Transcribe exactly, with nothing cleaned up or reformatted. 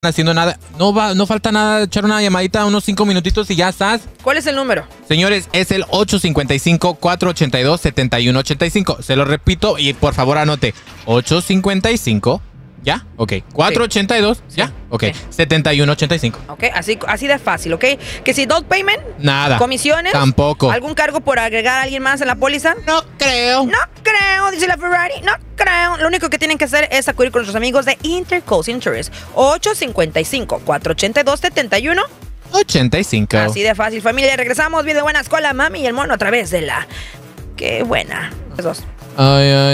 haciendo nada. No va, no falta nada, echar una llamadita, unos cinco minutitos y ya estás. ¿Cuál es el número? Señores, es el ocho cinco cinco, cuatro ocho dos, siete uno ocho cinco. Se lo repito y por favor anote. ocho cinco cinco, ¿ya? Ok. cuatro ocho dos, ¿ya? Sí. Ok. Sí. siete uno ocho cinco. Ok, así, así de fácil, ¿ok? Que si down payment, Nada. comisiones, Tampoco. algún cargo por agregar a alguien más en la póliza. No creo. No creo, dice la Ferrari, no creo. Lo único que tienen que hacer es acudir con nuestros amigos de Intercoast Insurance. ocho cinco cinco, cuatro ocho dos, siete uno ocho cinco. Así de fácil, familia. Regresamos bien de buenas con la mami y el mono a través de la... Qué buena. Esos dos. Ay, ay.